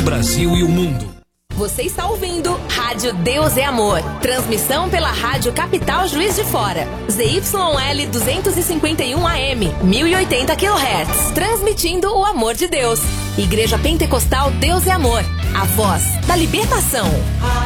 Brasil e o mundo. Você está ouvindo Rádio Deus é Amor. Transmissão pela Rádio Capital Juiz de Fora. ZYL 251 AM, 1080 kHz. Transmitindo o amor de Deus. Igreja Pentecostal Deus é Amor. A voz da libertação.